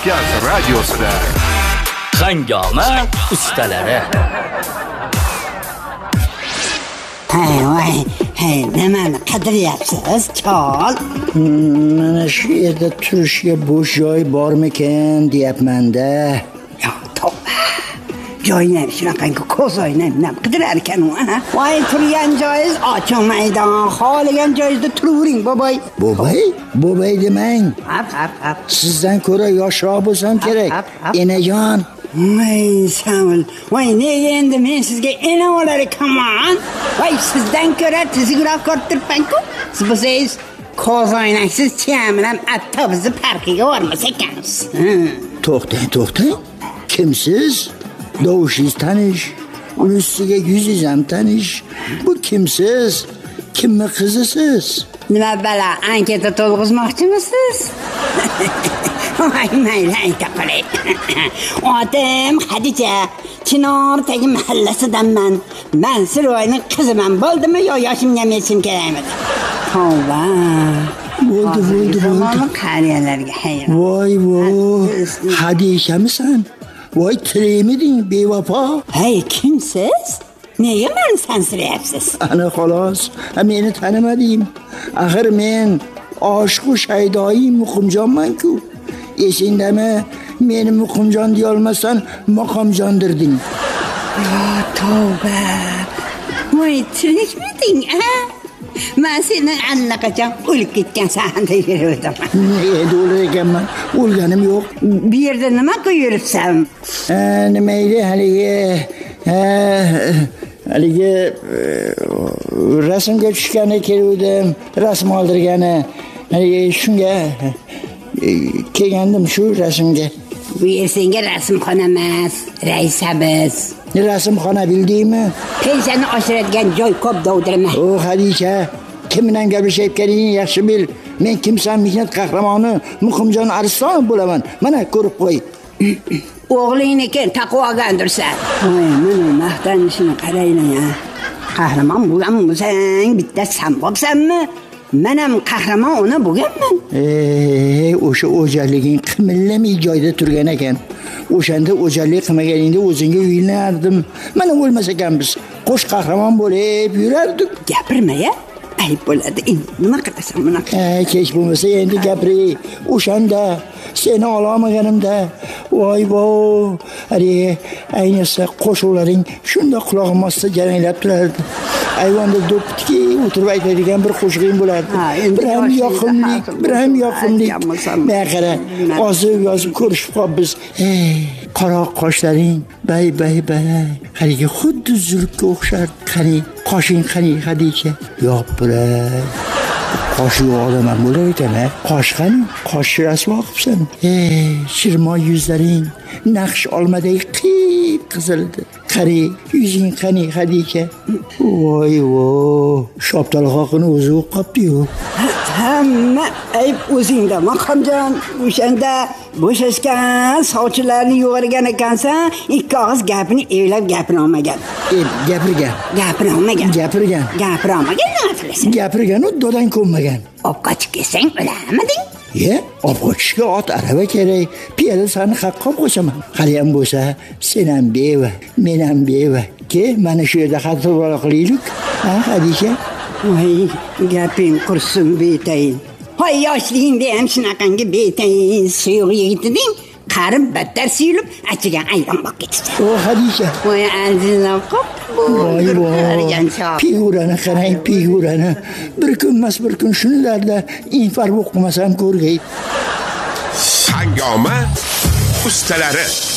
Kavkaz radiosida Hangoma ustalari. Hey, nimani qidiryapsiz, chol? Mana shu yerda turishga bo'sh joy bormikan deyapman-da. Yo, tavba. Joyni shunaqangi ko'z o'ynab qidirar ekan u, ha? Voy, turgan joyingiz ochiq maydon, xohlagan joyingizda turavering, boboy. Boboy demang. Hap. Sizdan ko'ra yoshroq bo'lsam kerak. Enajon. Voy, Samul. Voy, nega endi men sizga ena bo'lar ekanman? Voy, sizdan ko'ra tizikroq ko'rib turibman-ku. Siz bo'lsangiz ko'z o'ynaksiz chiam bilan avtobusni parkiga bormas ekansiz. To'xtang. Kimsiz? Dovushingiz tanish, ustiga yuzingiz ham tanish. Bu kimsiz? Kimni qizisiz? Nima bala, anketa to'lg'izmoqchimisiz? Mayli, ayta qolay. Otim Xadija, Chinor-tagi mahallasidanman. Men Siroyning qiziman. Bo'ldimi yo yoshimga yetishim kerakmi? Tavba. Bo'ldi. Qariyalarga hayron. Voy. Hadishamisan? Voy, tiremiding bevafo? Hey, kimsiz? Nega meni sansirayapsiz? Ana xolos, meni tanimading. Axir men oshiq va shaydoyi Muqimjonman-ku. Esingdami? Meni Muqimjon deya olmasdan Maqomjondirding. Yo, tavba. Voy, tirikmiding, ha? Men seni allaqachon o'lib ketgansan deb yurdim. Endi o'lar ekanman. O'lganim yo'q. Bu yerda nima qilib yuribsan? Nimaydi haligi rasmga tushgani keluvdim, rasm oldirgani. Shunga kelgandim shu rasmga. Bu yer senga rasmxona emas, raisamiz. Rasmxona bildingmi? Pensiyani oshiradigan joy ko'p dovdirma. O Xadija, kim bilan gaplashib kelganingni yaxshi bil. Men kimsan, mehnat qahramoni Muqimjon Aristonov bo'laman. Mana ko'rib qo'y. O'g'lingniki taqvogandirsan. Voy, meni maqtanishini qaraylar. Qahramon bo'lsang, bitta sen bo'psanmi? Men ham qahramon ona bo'lganman. O'sha o'jarliging qimillamay joyda turgan ekan. O'shanda o'jarlik qilmaganingda o'zingga uylanardim. Mana o'lmas ekanmiz. Qo'sh qahramon bo'lib yurardik. Gapirma-ya. Ayib bo'ladi. Endi nima qilasan bunaqa? Kech bo'lmasa endi gapiri. O'shanda seni ololmaganimda, voy, ayniqsa qo'shuqlaring shunda quloqim ostida jaranglab turardi. Ayvonda do'pitki o'tirib aytadigan bir qo'shig'ing bo'lardi. Bir ham yoqimli. Men qara, yozib ko'rishib qolibmiz. Qora qoshlaring, bay. Qariga xuddi zulukka o'xshardi. Qoshing qani Xadija? Yo'q-biray. Qoshi odam ham bo'lar ekan-a? Qosh rasvo qilibsan. Shirmoy yuzlaring naqsh olmadek qip-qizildi. Qari, yuzing qani Xadija? Voy, shoptalg'oqini o'zi o'qibdi-yu. Hamma ayb o'zingda, Maqomjon. O'shanda bo'shashgan sovchilarni yo'g'irgan ekansan, ikki og'iz gapini evlab gapira olmagan. Gapira olmagan. Nima qilasan? Gapirgan-u dodang ko'nmagan. Obqochib kelsang o'lamading? Obqochishga ot arava kerak. Piyoda sani haqqob qo'shaman. Hali ham bo'lsa, sen ham beva, men ham beva. Mana shu yerda xatirvola qilaylik. Ha, Xadija? Voy, gaping qursin betayin. Hoy, yoshligingda ham shunaqangi betayin suyuq yigit eding. Qarib battar suyulib, achigan ayron bo'lib ketdi. O Xadija. Voy, azizam qop. Voy. Figurani qarang, figurani. Bir kun shunlarda infarkt bo'lib qolmasam ko'rgay. Hangoma ustalari.